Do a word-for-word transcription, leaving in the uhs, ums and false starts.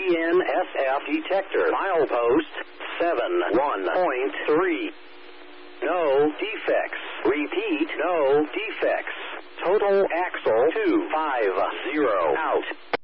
N S F detector. Milepost seven one point three. No defects. Repeat, no defects. Total axle two five zero out.